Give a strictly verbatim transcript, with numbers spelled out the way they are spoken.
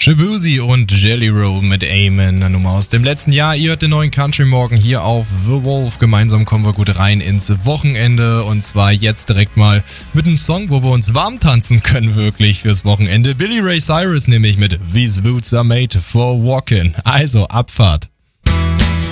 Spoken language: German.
Shaboozey und Jelly Roll mit Amen, eine Nummer aus dem letzten Jahr. Ihr hört den neuen Country Morgen hier auf The Wolf. Gemeinsam kommen wir gut rein ins Wochenende und zwar jetzt direkt mal mit einem Song, wo wir uns warm tanzen können wirklich fürs Wochenende. Billy Ray Cyrus nämlich mit These Boots Are Made for Walking. Also Abfahrt.